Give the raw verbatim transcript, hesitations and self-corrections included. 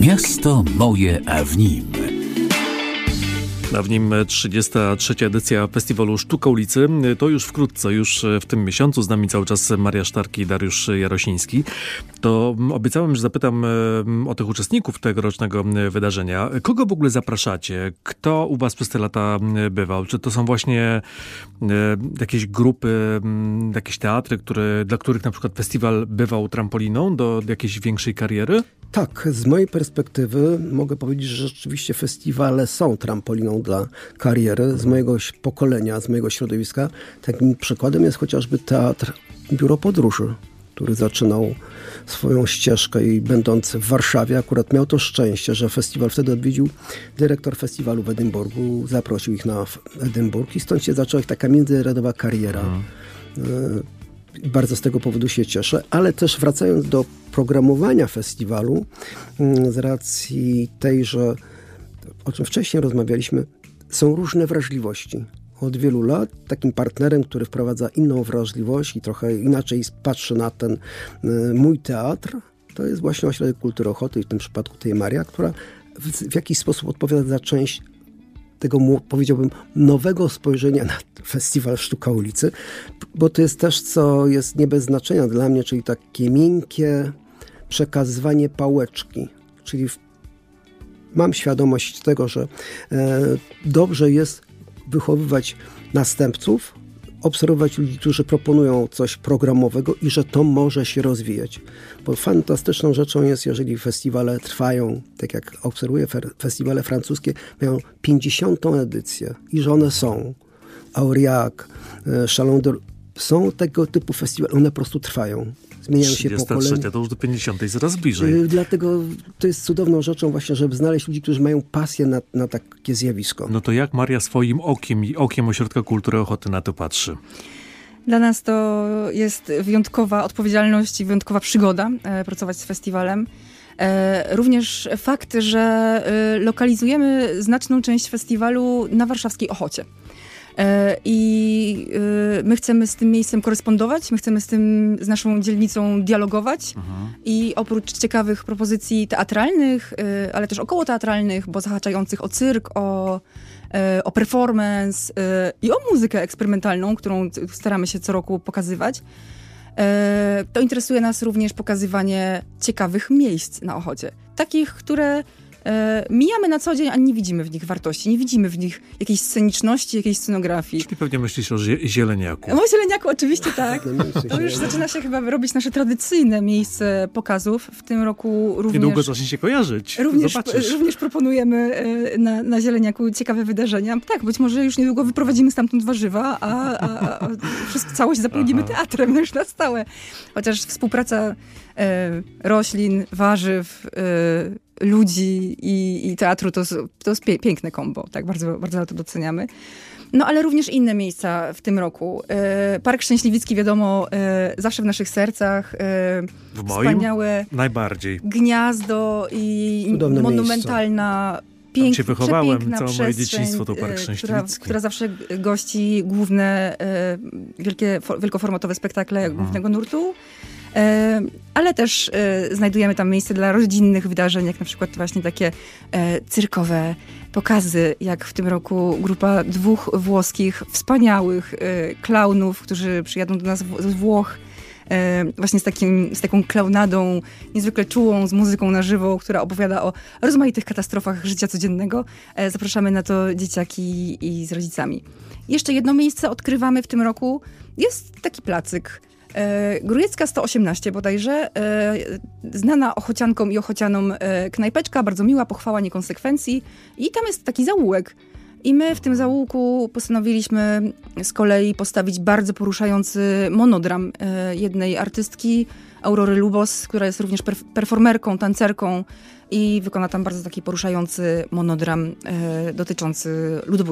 Miasto moje, a w nim. A w nim trzydziesta trzecia edycja Festiwalu Sztuka Ulicy. To już wkrótce, już w tym miesiącu. Z nami cały czas Maria Sztarki i Dariusz Jarosiński. To obiecałem, że zapytam o tych uczestników tegorocznego wydarzenia. Kogo w ogóle zapraszacie? Kto u was przez te lata bywał? Czy to są właśnie jakieś grupy, jakieś teatry, które, dla których na przykład festiwal bywał trampoliną do jakiejś większej kariery? Tak, z mojej perspektywy mogę powiedzieć, że rzeczywiście festiwale są trampoliną dla kariery. Z mojego pokolenia, z mojego środowiska takim przykładem jest chociażby Teatr Biuro Podróży, który zaczynał swoją ścieżkę i będąc w Warszawie akurat miał to szczęście, że festiwal wtedy odwiedził dyrektor festiwalu w Edynburgu, zaprosił ich na Edynburg i stąd się zaczęła ich taka międzynarodowa kariera. Hmm. Bardzo z tego powodu się cieszę, ale też wracając do programowania festiwalu, z racji tej, że o czym wcześniej rozmawialiśmy, są różne wrażliwości. Od wielu lat takim partnerem, który wprowadza inną wrażliwość i trochę inaczej patrzy na ten mój teatr, to jest właśnie Ośrodek Kultury Ochoty i w tym przypadku tej Maria, która w, w jakiś sposób odpowiada za część tego, powiedziałbym, nowego spojrzenia na Festiwal Sztuka Ulicy, bo to jest też, co jest nie bez znaczenia dla mnie, czyli takie miękkie przekazywanie pałeczki, czyli w, mam świadomość tego, że e, dobrze jest wychowywać następców, obserwować ludzi, którzy proponują coś programowego i że to może się rozwijać. Bo fantastyczną rzeczą jest, jeżeli festiwale trwają, tak jak obserwuję festiwale francuskie, mają pięćdziesiątą edycję i że one są. Aurillac, Chalon d'Or, są tego typu festiwale, one po prostu trwają. Zmieniają się pokolenia. To już do pięćdziesiątej coraz bliżej. Dlatego to jest cudowną rzeczą właśnie, żeby znaleźć ludzi, którzy mają pasję na, na takie zjawisko. No to jak Maria swoim okiem i okiem Ośrodka Kultury Ochoty na to patrzy? Dla nas to jest wyjątkowa odpowiedzialność i wyjątkowa przygoda e, pracować z festiwalem. E, również fakt, że e, lokalizujemy znaczną część festiwalu na warszawskiej Ochocie. I my chcemy z tym miejscem korespondować, my chcemy z tym, z naszą dzielnicą dialogować. Mhm. I oprócz ciekawych propozycji teatralnych, ale też około teatralnych, bo zahaczających o cyrk, o, o performance i o muzykę eksperymentalną, którą staramy się co roku pokazywać, to interesuje nas również pokazywanie ciekawych miejsc na Ochocie. Takich, które E, mijamy na co dzień, a nie widzimy w nich wartości, nie widzimy w nich jakiejś sceniczności, jakiejś scenografii. Czyli pewnie myślisz o zie- zieleniaku. O zieleniaku oczywiście tak. To już zaczyna się chyba robić nasze tradycyjne miejsce pokazów. W tym roku również... Niedługo zacznie się kojarzyć. Również, również proponujemy na, na zieleniaku ciekawe wydarzenia. Tak, być może już niedługo wyprowadzimy stamtąd warzywa, a, a, a wszystko, całość zapełnimy Aha. teatrem już na stałe. Chociaż współpraca e, roślin, warzyw, e, ludzi i, i teatru to, to jest pie, piękne kombo, tak, bardzo, bardzo to doceniamy. No ale również inne miejsca w tym roku. E, Park Szczęśliwicki, wiadomo, e, zawsze w naszych sercach. E, w moim wspaniałe najbardziej. Gniazdo i Cudowne monumentalna, pięk, Tam się wychowałem, całe moje przestrzeń, dzieciństwo to Park Szczęśliwicki. Która, która zawsze gości główne, e, wielkie, for, wielkoformatowe spektakle mhm. głównego nurtu. E, ale też e, znajdujemy tam miejsce dla rodzinnych wydarzeń, jak na przykład właśnie takie e, cyrkowe pokazy, jak w tym roku grupa dwóch włoskich, wspaniałych e, klaunów, którzy przyjadą do nas w, z Włoch, e, właśnie z, takim, z taką klaunadą niezwykle czułą, z muzyką na żywo, która opowiada o rozmaitych katastrofach życia codziennego. E, zapraszamy na to dzieciaki i z rodzicami. Jeszcze jedno miejsce odkrywamy w tym roku. Jest taki placyk. E, Grójecka sto osiemnaście bodajże, e, znana ochociankom i ochocianom e, knajpeczka, bardzo miła, pochwała niekonsekwencji i tam jest taki zaułek. I my w tym zaułku postanowiliśmy z kolei postawić bardzo poruszający monodram e, jednej artystki, Aurory Lubos, która jest również perf- performerką, tancerką i wykona tam bardzo taki poruszający monodram e, dotyczący ludobójstwa.